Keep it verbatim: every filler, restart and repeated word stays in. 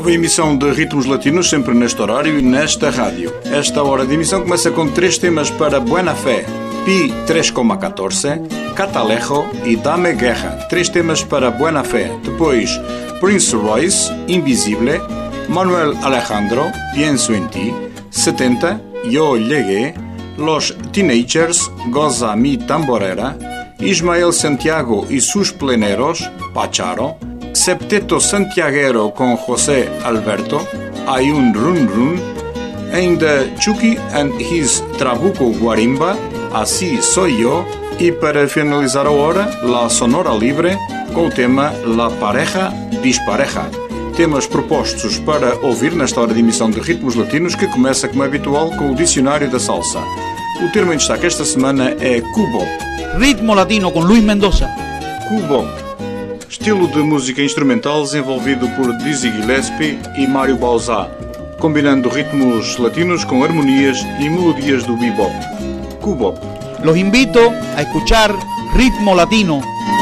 Nova emissão de Ritmos Latinos, sempre neste horário e nesta rádio. Esta hora de emissão começa com três temas para Buena Fé, Pi três vírgula catorze, Catalejo e Dame Guerra. Três temas para Buena Fé. Depois, Prince Royce, Invisible, Manuel Alejandro, Pienso en ti, setenta, Yo Llegué, Los Teenagers, Goza Mi Tamborera, Ismael Santiago y sus pleneros, Pacharo, Septeto Santiaguero com José Alberto, Hay un Run Run, ainda Chucky and his Trabuco Guarimba, Así Soy Yo, e para finalizar a hora, La Sonora Libre, com o tema La Pareja Dispareja. Temas propostos para ouvir nesta hora de emissão de Ritmos Latinos, que começa, como é habitual, com o Dicionário da Salsa. O termo em destaque esta semana é Cubo. Ritmo Latino com Luis Mendoza. Cubo, estilo de música instrumental desenvolvido por Dizzy Gillespie e Mário Bauzá, combinando ritmos latinos com harmonias e melodias do bebop. Cubo. Los invito a escuchar Ritmo Latino